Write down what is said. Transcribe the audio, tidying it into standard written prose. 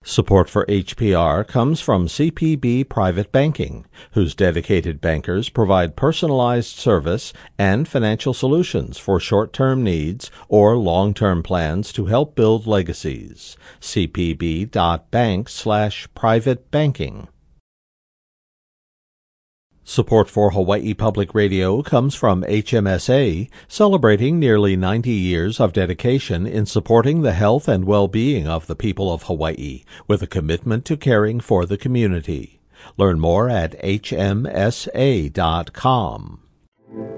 Support for HPR comes from CPB Private Banking, whose dedicated bankers provide personalized service and financial solutions for short-term needs or long-term plans to help build legacies. cpb.bank/privatebanking. Support for Hawaii Public Radio comes from HMSA, celebrating nearly 90 years of dedication in supporting the health and well-being of the people of Hawaii, with a commitment to caring for the community. Learn more at hmsa.com.